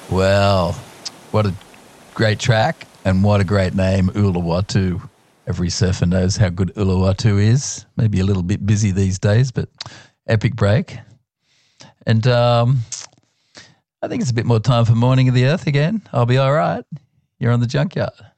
Well, what a great track and what a great name, Uluwatu. Every surfer knows how good Uluwatu is. Maybe a little bit busy these days, but epic break. And I think it's a bit more time for Morning of the Earth again. I'll be all right. You're on the Junkyard.